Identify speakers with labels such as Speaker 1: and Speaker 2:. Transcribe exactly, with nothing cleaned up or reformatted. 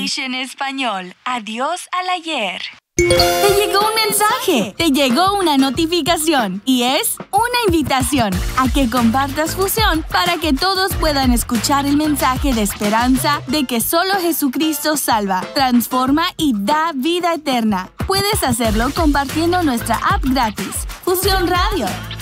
Speaker 1: English en español. Adiós al ayer.
Speaker 2: Te llegó un mensaje, te llegó una notificación y es una invitación a que compartas Fusión para que todos puedan escuchar el mensaje de esperanza de que solo Jesucristo salva, transforma y da vida eterna. Puedes hacerlo compartiendo nuestra app gratis, Fusión Radio.